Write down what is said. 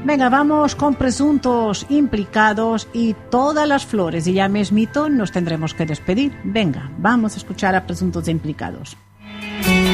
Venga, vamos con presuntos implicados y todas las flores, y ya mismito nos tendremos que despedir. Venga, vamos a escuchar a presuntos implicados.